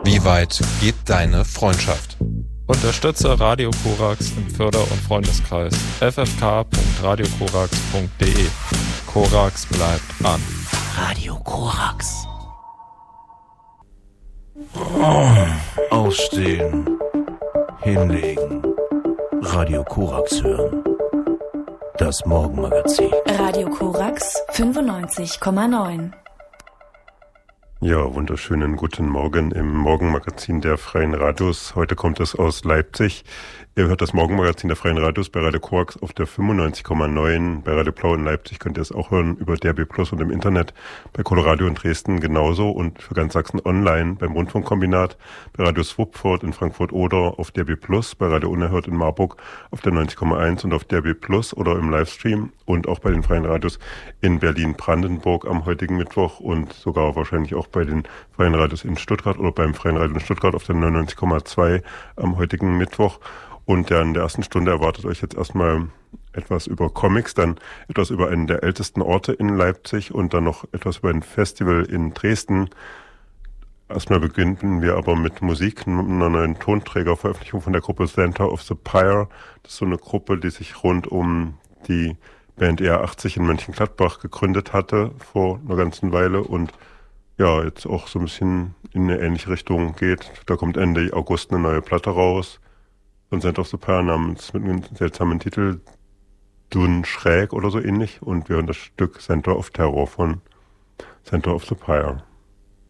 Wie weit geht deine Freundschaft? Unterstütze Radio Korax im Förder- und Freundeskreis. ffk.radiokorax.de. Korax bleibt an. Radio Korax. Aufstehen. Hinlegen. Radio Korax hören. Das Morgenmagazin. Radio Korax 95,9. Ja, wunderschönen guten Morgen im Morgenmagazin der Freien Radios. Heute kommt es aus Leipzig. Ihr hört das Morgenmagazin der Freien Radios bei Radio Korax auf der 95,9. Bei Radio Blau in Leipzig könnt ihr es auch hören über DRB Plus und im Internet. Bei Coloradio in Dresden genauso und für ganz Sachsen online beim Rundfunkkombinat. Bei Radio Swupfurt in Frankfurt-Oder auf DRB Plus. Bei Radio Unerhört in Marburg auf der 90,1 und auf DRB Plus oder im Livestream. Und auch bei den Freien Radios in Berlin-Brandenburg am heutigen Mittwoch und sogar wahrscheinlich auch bei den Freien Radios in Stuttgart oder beim Freien Radio in Stuttgart auf der 99,2 am heutigen Mittwoch. Und ja, in der ersten Stunde erwartet euch jetzt erstmal etwas über Comics, dann etwas über einen der ältesten Orte in Leipzig und dann noch etwas über ein Festival in Dresden. Erstmal beginnen wir aber mit Musik, einer neuen Tonträgerveröffentlichung von der Gruppe Center of the Pyre. Das ist so eine Gruppe, die sich rund um die Band ER80 in Mönchengladbach gegründet hatte vor einer ganzen Weile und ja, jetzt auch so ein bisschen in eine ähnliche Richtung geht. Da kommt Ende August eine neue Platte raus von Center of the Pyre namens mit einem seltsamen Titel Dünn Schräg oder so ähnlich und wir hören das Stück Center of Terror von Center of the Pyre.